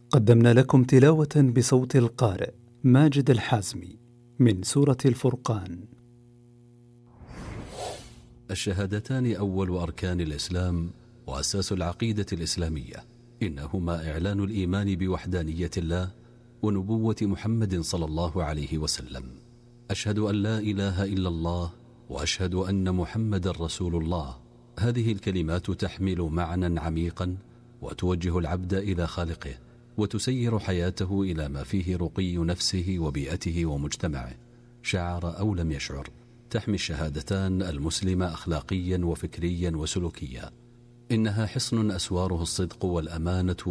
قدمنا لكم تلاوة بصوت القارئ ماجد الحازمي من سورة الفرقان. الشهادتان أول أركان الإسلام وأساس العقيدة الإسلامية، إنهما إعلان الإيمان بوحدانية الله ونبوة محمد صلى الله عليه وسلم. أشهد أن لا إله إلا الله وأشهد أن محمد رسول الله. هذه الكلمات تحمل معنى عميقا وتوجه العبد إلى خالقه، وتسير حياته إلى ما فيه رقي نفسه وبيئته ومجتمعه، شعر أو لم يشعر. تحمي الشهادتان المسلم أخلاقيا وفكريا وسلوكيا. إنها حصن أسواره الصدق والأمانة